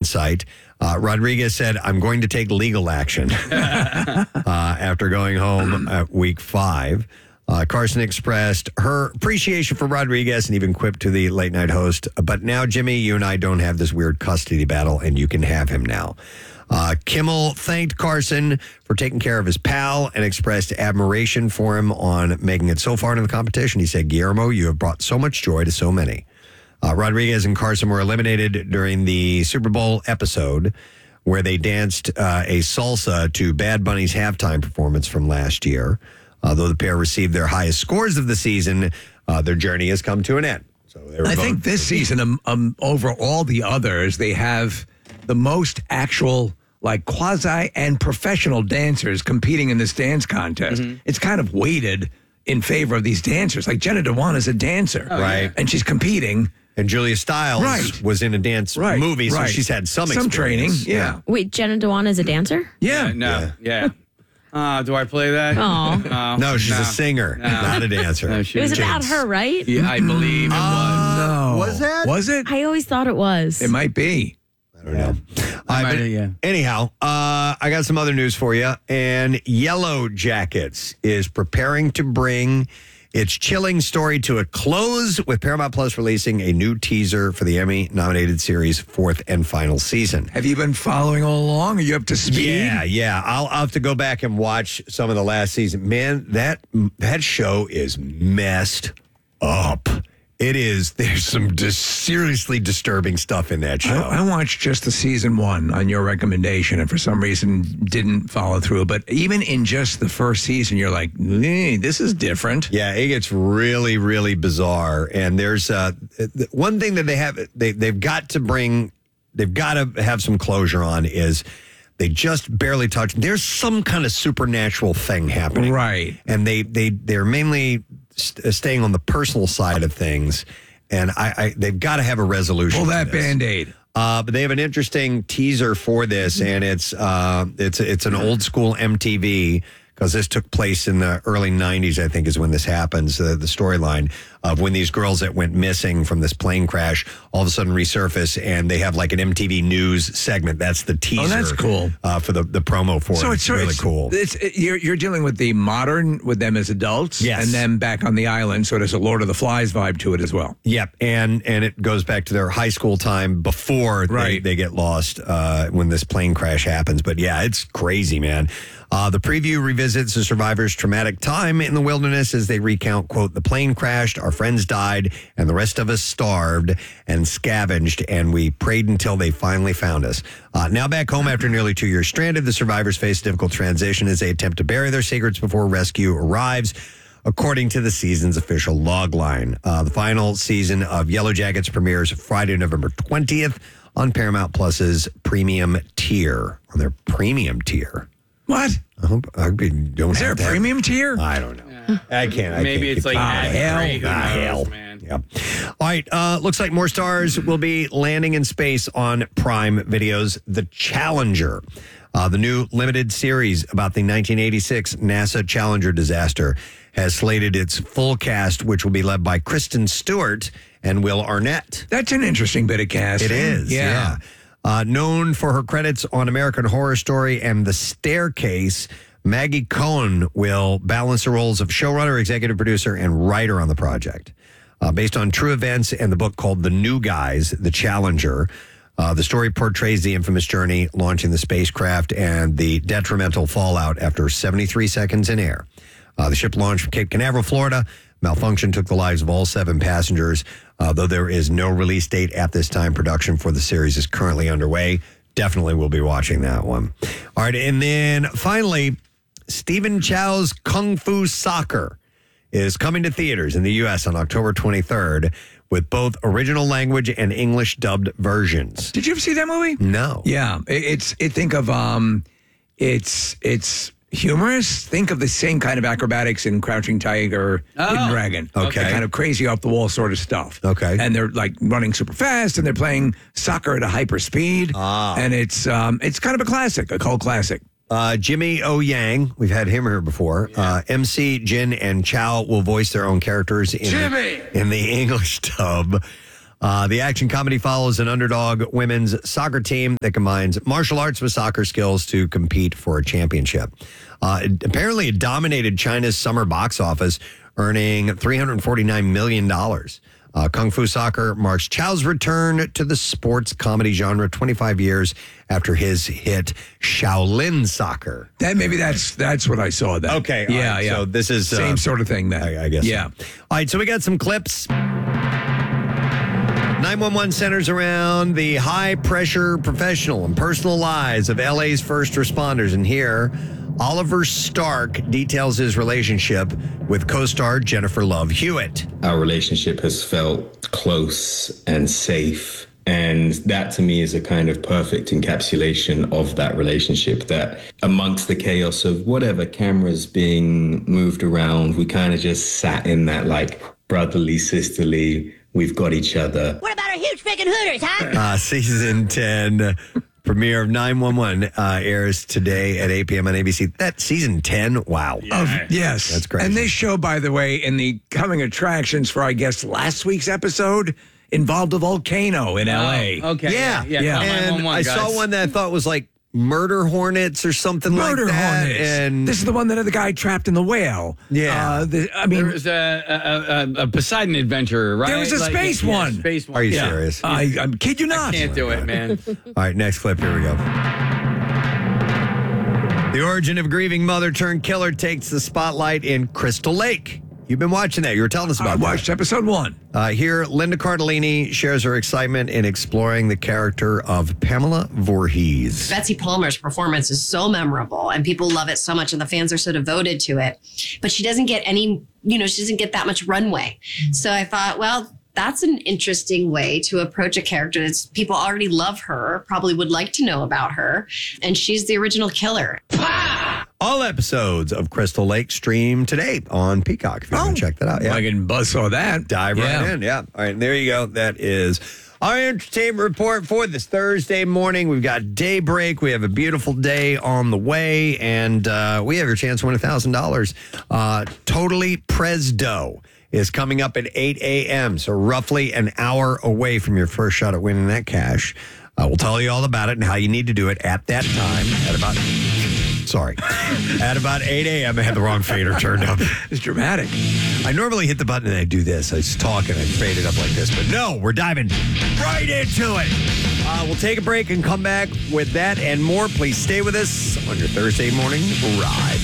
site. Rodriguez said, I'm going to take legal action after going home at week 5. Carson expressed her appreciation for Rodriguez and even quipped to the late night host, but now, Jimmy, you and I don't have this weird custody battle, and you can have him now. Kimmel thanked Carson for taking care of his pal and expressed admiration for him on making it so far into the competition. He said, Guillermo, you have brought so much joy to so many. Rodriguez and Carson were eliminated during the Super Bowl episode where they danced a salsa to Bad Bunny's halftime performance from last year. Though the pair received their highest scores of the season, their journey has come to an end. So I think this season, over all the others, they have the most actual, like, quasi and professional dancers competing in this dance contest. Mm-hmm. It's kind of weighted in favor of these dancers. Like Jenna Dewan is a dancer, right? And she's competing. And Julia Stiles was in a dance movie, so she's had some training. experience. Yeah. Wait, Jenna Dewan is a dancer? Yeah. Yeah. Do I play that? Oh. No, she's a singer, not a dancer. It was about her, right? Yeah, I believe it was. No. Was that? Was it? I always thought it was. It might be. I don't know. Anyhow, I got some other news for you. And Yellow Jackets is preparing to bring its chilling story to a close, with Paramount Plus releasing a new teaser for the Emmy-nominated series' 4th and final season. Have you been following all along? Are you up to speed? Yeah. I'll have to go back and watch some of the last season. Man, that show is messed up. It is. There's some seriously disturbing stuff in that show. I watched just the season 1 on your recommendation, and for some reason didn't follow through. But even in just the first season, you're like, this is different. Yeah, it gets really, really bizarre. And there's one thing that they've got to have some closure on is they just barely touch. There's some kind of supernatural thing happening, right? And they're mainly staying on the personal side of things, and they've got to have a resolution. Pull that Band-Aid. But they have an interesting teaser for this, and it's an old school MTV, because this took place in the early 90s, I think, is when this happens, the storyline of when these girls that went missing from this plane crash all of a sudden resurface, and they have like an MTV News segment. That's the teaser. Oh, that's cool. For the promo for it. It's really cool. You're dealing with the modern, with them as adults, yes, and them back on the island, so there's a Lord of the Flies vibe to it as well. Yep, and it goes back to their high school time before they get lost when this plane crash happens. But yeah, it's crazy, man. The preview revisits the survivors' traumatic time in the wilderness as they recount, quote, the plane crashed, our friends died, and the rest of us starved and scavenged, and we prayed until they finally found us. Now back home after nearly 2 years stranded, the survivors face a difficult transition as they attempt to bury their secrets before rescue arrives, according to the season's official logline. The final season of Yellow Jackets premieres Friday, November 20th on Paramount Plus's premium tier, on their premium tier. What? Is there a premium tier? I don't know. Yeah. I can't. Maybe it's like hell, man. Yep. All right. Looks like more stars will be landing in space on Prime Video's The Challenger, the new limited series about the 1986 NASA Challenger disaster, has slated its full cast, which will be led by Kristen Stewart and Will Arnett. That's an interesting bit of casting. It is. Yeah. Known for her credits on American Horror Story and The Staircase, Maggie Cohen will balance the roles of showrunner, executive producer, and writer on the project. Based on true events and the book called The New Guys, The Challenger, the story portrays the infamous journey launching the spacecraft and the detrimental fallout after 73 seconds in air. The ship launched from Cape Canaveral, Florida. Malfunction took the lives of all 7 passengers. Though there is no release date at this time, production for the series is currently underway. Definitely will be watching that one. All right, and then finally, Stephen Chow's Kung Fu Soccer is coming to theaters in the U.S. on October 23rd with both original language and English dubbed versions. Did you ever see that movie? No. Yeah, it's humorous. Think of the same kind of acrobatics in Crouching Tiger, Hidden Dragon. Okay. Kind of crazy off the wall sort of stuff. Okay. And they're like running super fast and they're playing soccer at a hyper speed. And it's kind of a classic, a cult classic. Jimmy O. Yang, we've had him here before. MC, Jin, and Chow will voice their own characters in the English dub. The action comedy follows an underdog women's soccer team that combines martial arts with soccer skills to compete for a championship. Apparently, it dominated China's summer box office, earning $349 million. Kung Fu Soccer marks Chow's return to the sports comedy genre 25 years after his hit Shaolin Soccer. Maybe that's what I saw. That Okay, all yeah, right, yeah. so this is same sort of thing. Then I guess. Yeah. So. All right, so we got some clips. 911 centers around the high-pressure professional and personal lives of LA's first responders. And here, Oliver Stark details his relationship with co-star Jennifer Love Hewitt. Our relationship has felt close and safe. And that to me is a kind of perfect encapsulation of that relationship, that amongst the chaos of whatever cameras being moved around, we kind of just sat in that like brotherly, sisterly, we've got each other. What about our huge freaking Hooters, huh? Season 10 premiere of 911 airs today at 8 p.m. on ABC. That season 10, wow. Yes. That's crazy. And this show, by the way, in the coming attractions for, I guess, last week's episode, involved a volcano in L.A. Okay. Yeah. Yeah. And I saw one that I thought was like murder hornets or something Murder like that. hornets. And this is the one that had the guy trapped in the whale. Yeah. There was a Poseidon adventure, right? There was a space one. Space one. Are you Yeah. serious? I kid you not. Can't do it, man. All right, next clip. Here we go. The origin of grieving mother turned killer takes the spotlight in Crystal Lake. You've been watching that. You were telling us about I watched episode 1. Here, Linda Cardellini shares her excitement in exploring the character of Pamela Voorhees. Betsy Palmer's performance is so memorable and people love it so much and the fans are so devoted to it. But she doesn't get any, she doesn't get that much runway. So I thought, well, that's an interesting way to approach a character that's people already love her, probably would like to know about her. And she's the original killer. All episodes of Crystal Lake stream today on Peacock. If you want to check that out. Yeah. I can buzz-saw that. Dive right in. Yeah. All right. And there you go. That is our entertainment report for this Thursday morning. We've got Daybreak. We have a beautiful day on the way. And we have your chance to win $1,000. Totally Presdo is coming up at 8 a.m. So roughly an hour away from your first shot at winning that cash. We'll tell you all about it and how you need to do it at that time at about 8 a.m. I had the wrong fader turned up. It's dramatic. I normally hit the button and I do this. I just talk and I fade it up like this. But no, we're diving right into it. We'll take a break and come back with that and more. Please stay with us on your Thursday morning ride.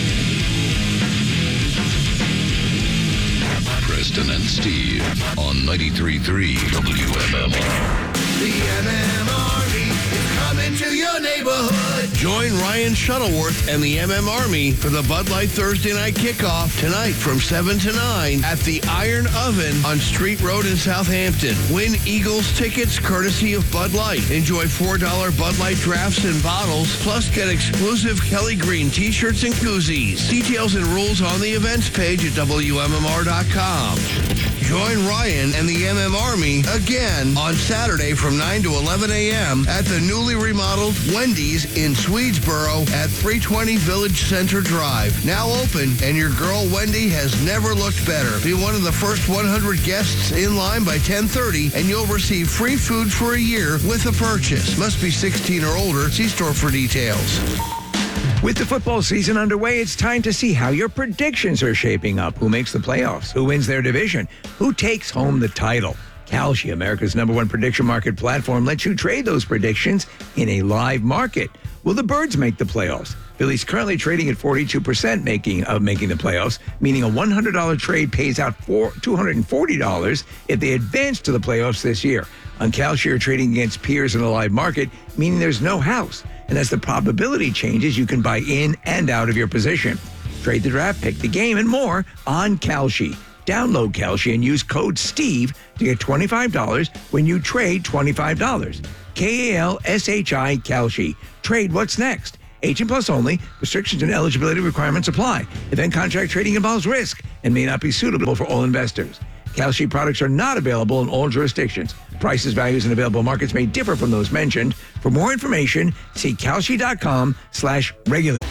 Preston and Steve on 93.3 WMMR. The MM Army is coming to your neighborhood. Join Ryan Shuttleworth and the MM Army for the Bud Light Thursday night kickoff tonight from 7 to 9 at the Iron Oven on Street Road in Southampton. Win Eagles tickets courtesy of Bud Light. Enjoy $4 Bud Light drafts and bottles, plus get exclusive Kelly Green t-shirts and koozies. Details and rules on the events page at WMMR.com. Join Ryan and the MM Army again on Saturday from 9 to 11 a.m. at the newly remodeled Wendy's in Swedesboro at 320 Village Center Drive. Now open, and your girl Wendy has never looked better. Be one of the first 100 guests in line by 10:30, and you'll receive free food for a year with a purchase. Must be 16 or older. See store for details. With the football season underway, it's time to see how your predictions are shaping up. Who makes the playoffs? Who wins their division? Who takes home the title? Kalshi, America's #1 prediction market platform, lets you trade those predictions in a live market. Will the Birds make the playoffs? Philly's currently trading at 42% making the playoffs, meaning a $100 trade pays out $240 if they advance to the playoffs this year. On Kalshi, you're trading against peers in a live market, meaning there's no house. And as the probability changes, you can buy in and out of your position. Trade the draft, pick the game, and more on Kalshi. Download Kalshi and use code STEVE to get $25 when you trade $25. Kalshi, Kalshi. Trade what's next. 18 plus only. Restrictions and eligibility requirements apply. Event contract trading involves risk and may not be suitable for all investors. Kalshi products are not available in all jurisdictions. Prices, values, and available markets may differ from those mentioned. For more information, see Kalshi.com/regular.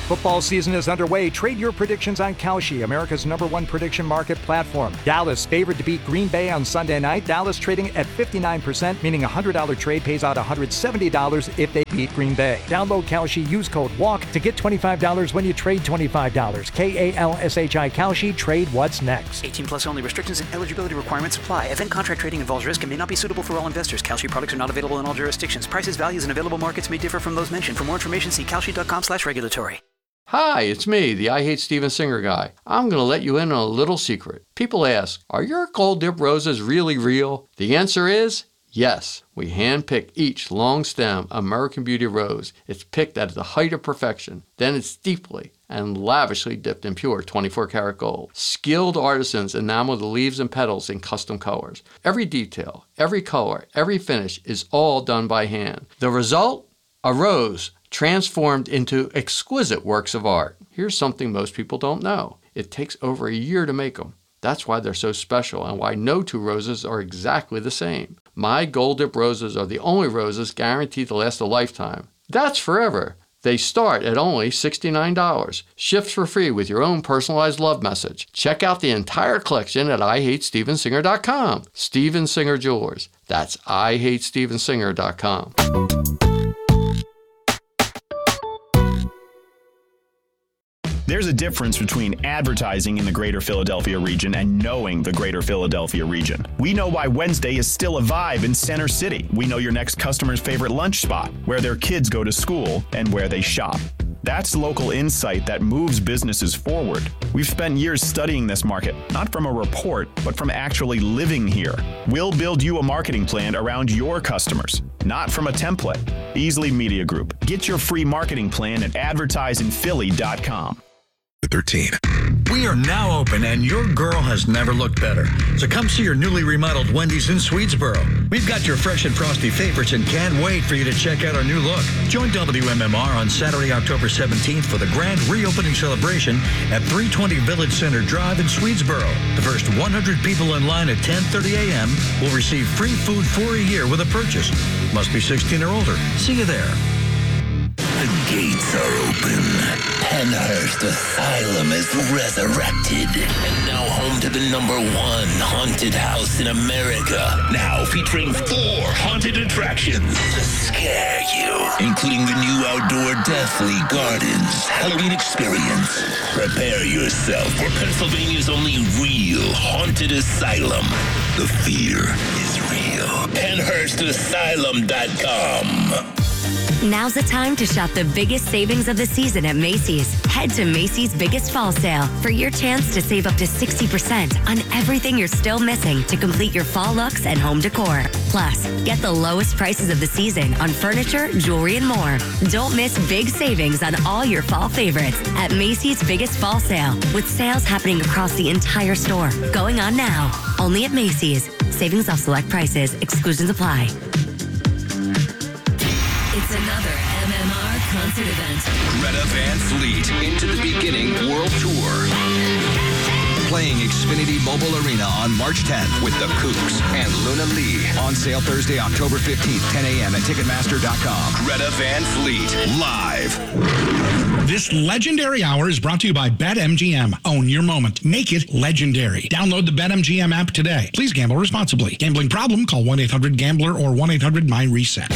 Football season is underway. Trade your predictions on Kalshi, America's #1 prediction market platform. Dallas favored to beat Green Bay on Sunday night. Dallas trading at 59%, meaning a $100 trade pays out $170 if they beat Green Bay. Download Kalshi, use code WALK to get $25 when you trade $25. KALSHI Kalshi, trade what's next. 18 plus only. Restrictions and eligibility requirements apply. Event contract trading involves risk and may not be suitable for all investors. Kalshi products are not available in all jurisdictions. Prices, values, and available markets may differ from those mentioned. For more information, see kalshi.com/regulatory. Hi, it's me, the I Hate Steven Singer guy. I'm going to let you in on a little secret. People ask, are your gold dip roses really real? The answer is yes. We hand-pick each long-stem American Beauty rose. It's picked at the height of perfection. Then it's deeply and lavishly dipped in pure 24-karat gold. Skilled artisans enamel the leaves and petals in custom colors. Every detail, every color, every finish is all done by hand. The result? A rose transformed into exquisite works of art. Here's something most people don't know. It takes over a year to make them. That's why they're so special and why no two roses are exactly the same. My Gold Dip roses are the only roses guaranteed to last a lifetime. That's forever. They start at only $69. Ships for free with your own personalized love message. Check out the entire collection at IHateStevenSinger.com. Steven Singer Jewelers. That's IHateStevenSinger.com. There's a difference between advertising in the greater Philadelphia region and knowing the greater Philadelphia region. We know why Wednesday is still a vibe in Center City. We know your next customer's favorite lunch spot, where their kids go to school, and where they shop. That's local insight that moves businesses forward. We've spent years studying this market, not from a report, but from actually living here. We'll build you a marketing plan around your customers, not from a template. Easley Media Group. Get your free marketing plan at advertisingphilly.com. 13. We are now open and your girl has never looked better. So come see your newly remodeled Wendy's in Swedesboro. We've got your fresh and frosty favorites and can't wait for you to check out our new look. Join WMMR on Saturday, October 17th for the grand reopening celebration at 320 Village Center Drive in Swedesboro. The first 100 people in line at 10:30 a.m. will receive free food for a year with a purchase. Must be 16 or older. See you there. The gates are open. Penhurst Asylum is resurrected and now home to the #1 haunted house in America. Now featuring 4 haunted attractions to scare you, including the new outdoor Deathly Gardens Halloween experience. Prepare yourself for Pennsylvania's only real haunted asylum. The fear is real. PenhurstAsylum.com. Now's the time to shop the biggest savings of the season at Macy's. Head to Macy's Biggest Fall Sale for your chance to save up to 60% on everything you're still missing to complete your fall looks and home decor. Plus, get the lowest prices of the season on furniture, jewelry, and more. Don't miss big savings on all your fall favorites at Macy's Biggest Fall Sale, with sales happening across the entire store. Going on now, only at Macy's. Savings off select prices. Exclusions apply. It's another MMR concert event. Greta Van Fleet, Into the Beginning World Tour. Playing Xfinity Mobile Arena on March 10th with the Kooks and Luna Lee. On sale Thursday, October 15th, 10 a.m. at Ticketmaster.com. Greta Van Fleet, live. This legendary hour is brought to you by BetMGM. Own your moment. Make it legendary. Download the BetMGM app today. Please gamble responsibly. Gambling problem? Call 1-800-GAMBLER or 1-800-MY-RESET.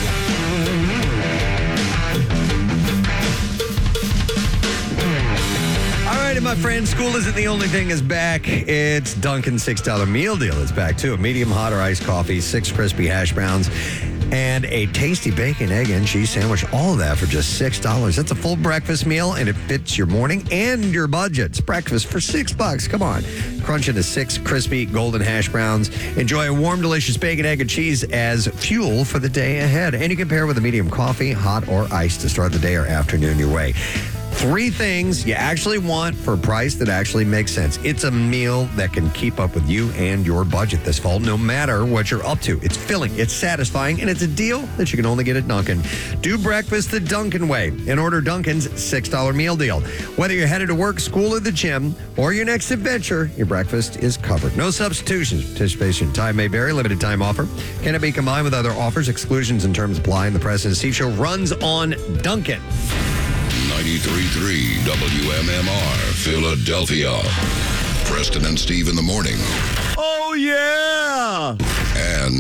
My friends, school isn't the only thing is back. It's Dunkin's $6 meal deal is back too. A medium hot or iced coffee, 6 crispy hash browns, and a tasty bacon, egg, and cheese sandwich. All of that for just $6. That's a full breakfast meal, and it fits your morning and your budget. It's breakfast for $6. Come on. Crunch into 6 crispy golden hash browns. Enjoy a warm, delicious bacon, egg, and cheese as fuel for the day ahead. And you can pair with a medium coffee, hot or iced, to start the day or afternoon your way. 3 things you actually want for a price that actually makes sense. It's a meal that can keep up with you and your budget this fall, no matter what you're up to. It's filling, it's satisfying, and it's a deal that you can only get at Dunkin'. Do breakfast the Dunkin' way and order Dunkin's $6 meal deal. Whether you're headed to work, school, or the gym, or your next adventure, your breakfast is covered. No substitutions. Participation time may vary. Limited time offer. Can it be combined with other offers? Exclusions and terms apply. And the President's Steve Show runs on Dunkin'. 93.3 WMMR, Philadelphia. Preston and Steve in the morning. Oh, yeah. And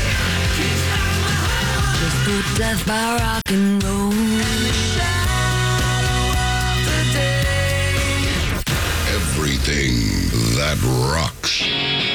Just put death by rock and roll. everything that rocks.